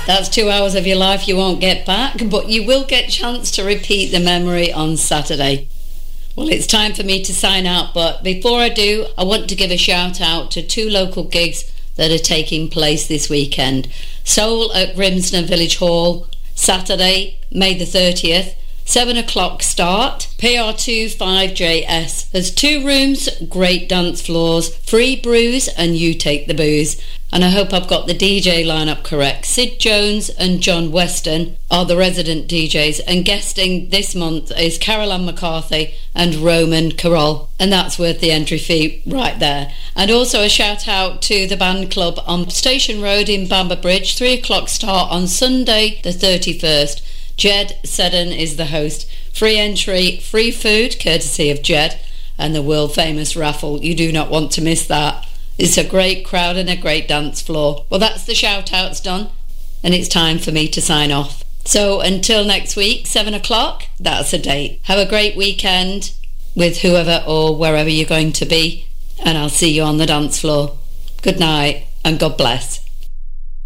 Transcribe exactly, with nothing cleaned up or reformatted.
That's two hours of your life you won't get back, but you will get a chance to repeat the memory on Saturday. Well, it's time for me to sign out, but before I do, I want to give a shout out to two local gigs that are taking place this weekend. Soul at Grimston Village Hall, Saturday, May the thirtieth, seven o'clock start, P R two five J S. There's two rooms, great dance floors, free brews, and you take the booze. And I hope I've got the D J lineup correct. Sid Jones and John Weston are the resident D Js, and guesting this month is Caroline McCarthy and Roman Carroll, and that's worth the entry fee right there. And also a shout out to the band club on Station Road in Bamber Bridge, three o'clock start on Sunday the thirty-first. Jed Seddon is the host. Free entry, free food courtesy of Jed, and the world famous raffle. You do not want to miss that. It's a great crowd and a great dance floor. Well, that's the shout-outs done, and it's time for me to sign off. So until next week, seven o'clock, that's a date. Have a great weekend with whoever or wherever you're going to be, and I'll see you on the dance floor. Good night, and God bless.